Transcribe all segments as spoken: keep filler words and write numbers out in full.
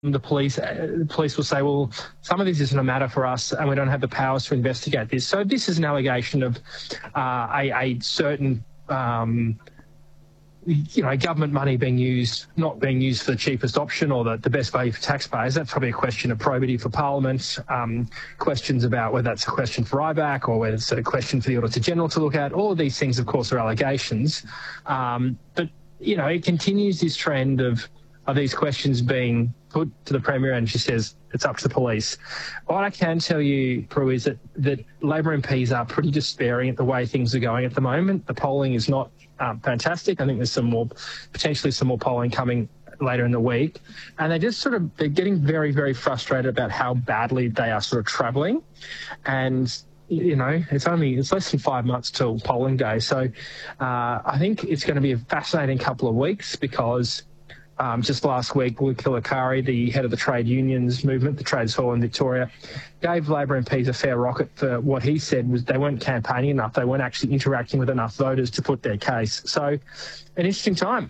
the police uh, the police will say, well, some of this isn't a matter for us and we don't have the powers to investigate this. So this is an allegation of uh, a, a certain, um, you know, government money being used, not being used for the cheapest option or the, the best value for taxpayers. That's probably a question of probity for Parliament, um, questions about whether that's a question for I B A C or whether it's a question for the Auditor General to look at. All of these things, of course, are allegations. Um, but, you know, it continues this trend of, of these questions being put to the Premier and she says it's up to the police. What I can tell you, Prue, is that, that Labor M Ps are pretty despairing at the way things are going at the moment. The polling is not um, fantastic. I think there's some more, potentially some more polling coming later in the week. And they just sort of, they're getting very, very frustrated about how badly they are sort of travelling. And you know, it's only, it's less than five months till polling day. So uh, I think it's going to be a fascinating couple of weeks because Um, just last week, Willie Kilakari, the head of the trade unions movement, the Trades Hall in Victoria, gave Labor M Ps a fair rocket for what he said was they weren't campaigning enough. They weren't actually interacting with enough voters to put their case. So an interesting time.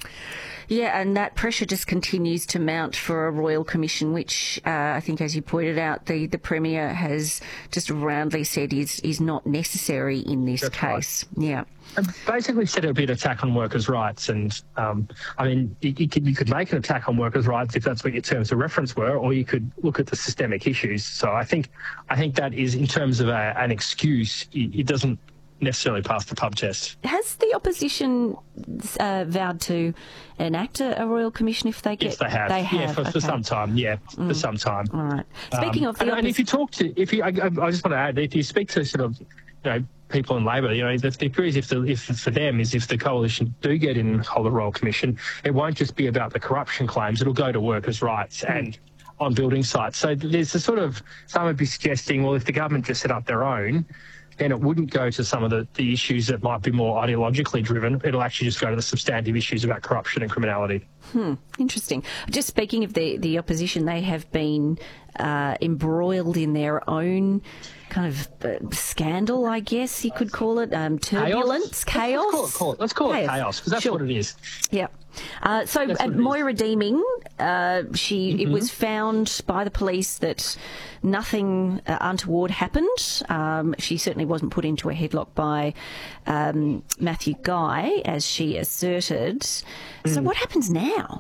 Yeah, and that pressure just continues to mount for a Royal Commission, which uh, I think, as you pointed out, the, the Premier has just roundly said is, is not necessary in this That's case. Right. Yeah. And basically said it would be an attack on workers' rights. And, um, I mean, you, you, could, you could make an attack on workers' rights if that's what your terms of reference were, or you could look at the systemic issues. So I think I think that is, in terms of a, an excuse, it, it doesn't necessarily pass the pub test. Has the opposition uh, vowed to enact a, a Royal Commission if they get? Yes, they have. They have. Yeah, for, okay. for some time. Yeah, mm. for some time. All right. Speaking um, of the, and, oppos- and if you talk to, if you, I, I just want to add, if you speak to sort of, you know, people in Labor, you know, the, the theory if, the, if for them is if the coalition do get in hold a Royal Commission, it won't just be about the corruption claims. It'll go to workers' rights mm. and on building sites. So there's a sort of, some would be suggesting, well, if the government just set up their own, then it wouldn't go to some of the, the issues that might be more ideologically driven. It'll actually just go to the substantive issues about corruption and criminality. Hmm, interesting. Just speaking of the, the opposition, they have been uh, embroiled in their own kind of uh, scandal, I guess you could call it, um, turbulence, chaos. chaos. Let's call it, let's call it chaos, because that's sure. what it is. Yeah. Uh, so uh, Moira Deeming, uh, she mm-hmm. it was found by the police that nothing uh, untoward happened. Um, she certainly wasn't put into a headlock by um, Matthew Guy, as she asserted. Mm. So what happens now?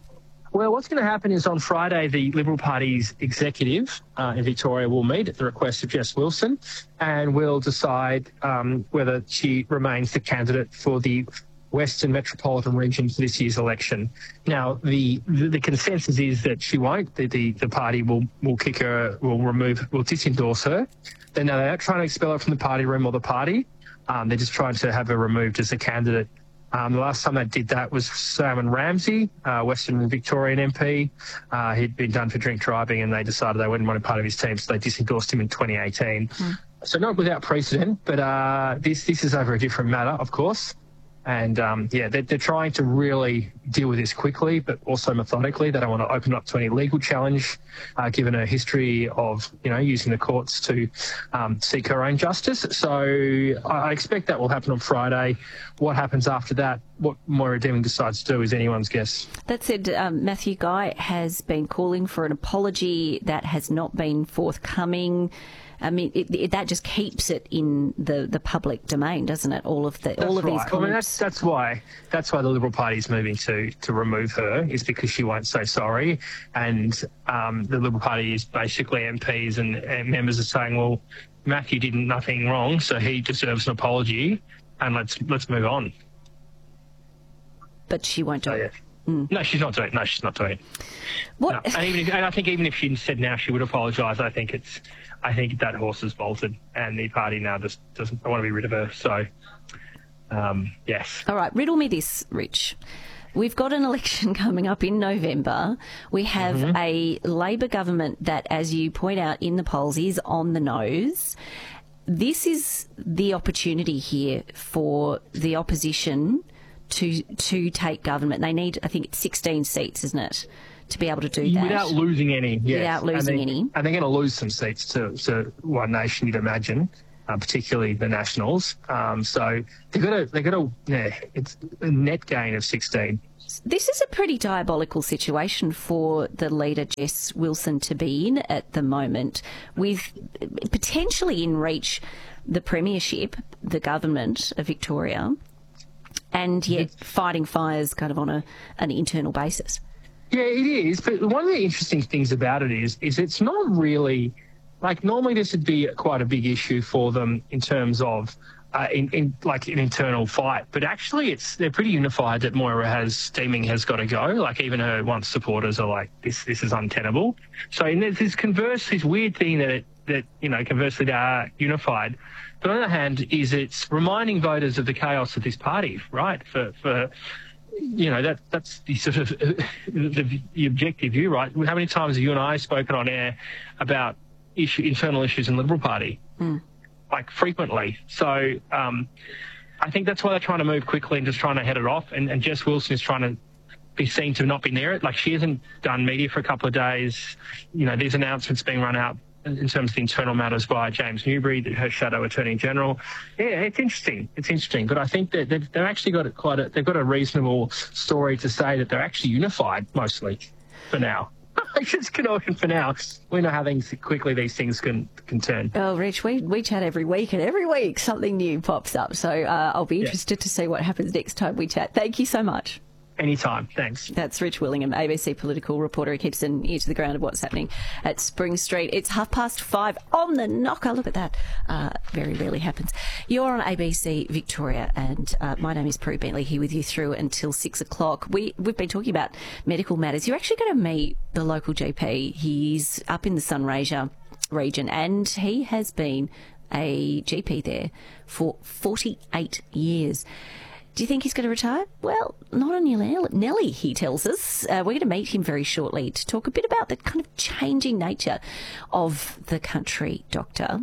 Well, what's going to happen is on Friday, the Liberal Party's executive uh, in Victoria will meet at the request of Jess Wilson and will decide um, whether she remains the candidate for the Western Metropolitan Region for this year's election. Now, the, the, the consensus is that she won't. The, the, the party will, will kick her, will remove, will disendorse her. They're not trying to expel her from the party room or the party. Um, they're just trying to have her removed as a candidate. Um, the last time they did that was Simon Ramsey, uh, Western Victorian M P. Uh, he'd been done for drink driving and they decided they wouldn't want a part of his team, so they disendorsed him in twenty eighteen. Mm. So not without precedent, but uh, this, this is over a different matter, of course. And, um, yeah, they're, they're trying to really deal with this quickly, but also methodically. They don't want to open up to any legal challenge, uh, given her history of, you know, using the courts to um, seek her own justice. So I expect that will happen on Friday. What happens after that, what Moira Deeming decides to do, is anyone's guess. That said, um, Matthew Guy has been calling for an apology. That has not been forthcoming. I mean, it, it, that just keeps it in the, the public domain, doesn't it? All of the that's all of right. these comments. I mean, that's that's why that's why the Liberal Party is moving to to remove her, is because she won't say sorry, and um, the Liberal Party is basically M Ps and, and members are saying, well, Matthew did nothing wrong, so he deserves an apology, and let's let's move on. But she won't do so, it. Yeah. Mm. No, she's not doing it. No, she's not doing it. What? No. And, even if, and I think even if she said now she would apologise, I think it's, I think that horse has bolted, and the party now just doesn't want to be rid of her. So, um, yes. All right, riddle me this, Rich. We've got an election coming up in November. We have mm-hmm. a Labor government that, as you point out in the polls, is on the nose. This is the opportunity here for the opposition to to take government. They need, I think it's sixteen seats, isn't it, to be able to do that? Without losing any, yes. Without losing and they, any. And they're going to lose some seats to, to One Nation, you'd imagine, uh, particularly the Nationals. Um, so they're going to, they're going to, yeah, it's a net gain of sixteen. This is a pretty diabolical situation for the leader, Jess Wilson, to be in at the moment, with potentially in reach the premiership, the government of Victoria, and yet fighting fires kind of on a an internal basis. Yeah, it is. But one of the interesting things about it is, is it's not really, like normally this would be quite a big issue for them in terms of uh, in, in like an internal fight. But actually it's they're pretty unified that Moira has, Steaming has got to go. Like even her once supporters are like, this this is untenable. So and there's this converse, this weird thing that, it, that you know, conversely they are unified. But on the other hand, is it's reminding voters of the chaos of this party, right? For, for you know, that that's the sort of the, the objective view, right? How many times have you and I spoken on air about issue, internal issues in the Liberal Party? Mm. Like frequently. So um, I think that's why they're trying to move quickly and just trying to head it off. And, and Jess Wilson is trying to be seen to not be near it. Like she hasn't done media for a couple of days. You know, these announcements being run out in terms of the internal matters by James Newbury, her shadow Attorney General. Yeah, it's interesting. It's interesting. But I think that they've, they've actually got quite a, they've got a reasonable story to say that they're actually unified mostly for now. Just Canuchin for now. We know how things quickly these things can can turn. Oh, Rich, we, we chat every week, and every week something new pops up. So uh, I'll be interested yeah. to see what happens next time we chat. Thank you so much. Anytime. Thanks. That's Rich Willingham, A B C political reporter who keeps an ear to the ground of what's happening at Spring Street. It's half past five on the knocker. Look at that. Uh, very rarely happens. You're on A B C Victoria, and uh, my name is Prue Bentley, here with you through until six o'clock. We, we've been talking about medical matters. You're actually going to meet the local G P. He's up in the Sunraysia region, and he has been a G P there for forty-eight years. Do you think he's going to retire? Well, not on your Nelly, he tells us. Uh, we're going to meet him very shortly to talk a bit about the kind of changing nature of the country doctor.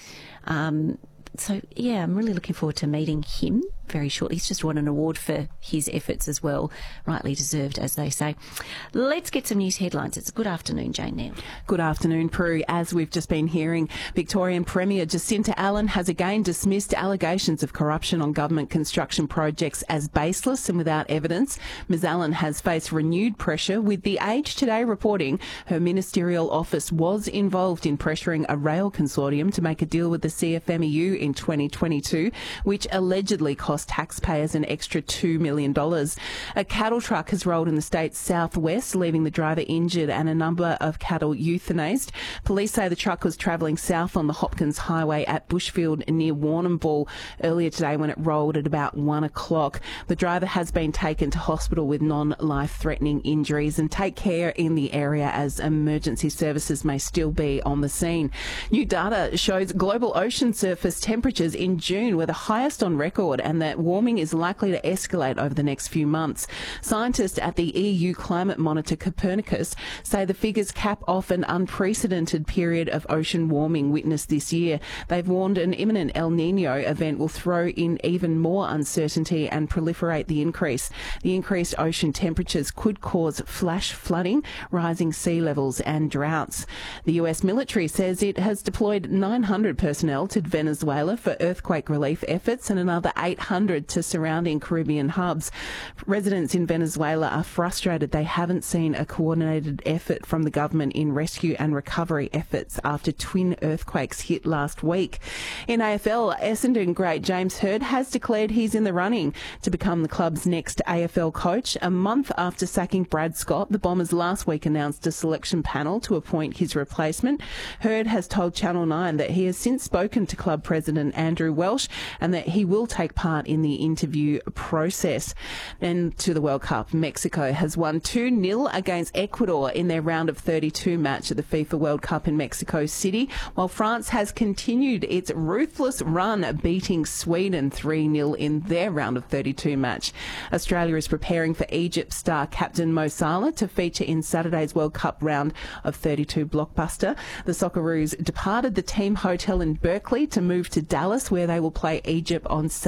Um, so, yeah, I'm really looking forward to meeting him very shortly. He's just won an award for his efforts as well, rightly deserved, as they say. Let's get some news headlines. It's a good afternoon, Jane Neal. Good afternoon, Prue. As we've just been hearing, Victorian Premier Jacinta Allen has again dismissed allegations of corruption on government construction projects as baseless and without evidence. Ms Allen has faced renewed pressure, with The Age today reporting her ministerial office was involved in pressuring a rail consortium to make a deal with the C F M E U in twenty twenty-two, which allegedly cost taxpayers an extra two million dollars. A cattle truck has rolled in the state's southwest, leaving the driver injured and a number of cattle euthanized. Police say the truck was travelling south on the Hopkins Highway at Bushfield near Warrnambool earlier today when it rolled at about one o'clock. The driver has been taken to hospital with non-life-threatening injuries, and take care in the area as emergency services may still be on the scene. New data shows global ocean surface temperatures in June were the highest on record, and that warming is likely to escalate over the next few months. Scientists at the E U climate monitor Copernicus say the figures cap off an unprecedented period of ocean warming witnessed this year. They've warned an imminent El Nino event will throw in even more uncertainty and proliferate the increase. The increased ocean temperatures could cause flash flooding, rising sea levels and droughts. The U S military says it has deployed nine hundred personnel to Venezuela for earthquake relief efforts and another eight hundred to surrounding Caribbean hubs. Residents in Venezuela are frustrated they haven't seen a coordinated effort from the government in rescue and recovery efforts after twin earthquakes hit last week. In A F L, Essendon great James Hird has declared he's in the running to become the club's next A F L coach. A month after sacking Brad Scott, the Bombers last week announced a selection panel to appoint his replacement. Hird has told Channel nine that he has since spoken to club president Andrew Welsh and that he will take part in the interview process. And to the World Cup, Mexico has won two nil against Ecuador in their round of thirty-two match at the FIFA World Cup in Mexico City, while France has continued its ruthless run, beating Sweden three nil in their round of thirty-two match. Australia is preparing for Egypt star captain Mo Salah to feature in Saturday's World Cup round of thirty-two blockbuster. The Socceroos departed the team hotel in Berkeley to move to Dallas, where they will play Egypt on Saturday morning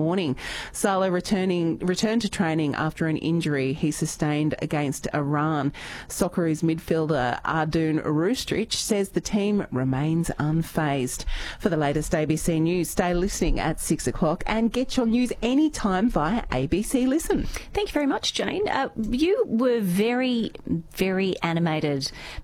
morning. Salah returning returned to training after an injury he sustained against Iran. Socceroos midfielder Ardoon Rustrich says the team remains unfazed. For the latest A B C News, stay listening at six o'clock and get your news anytime via A B C Listen. Thank you very much, Jane. Uh, you were very, very animated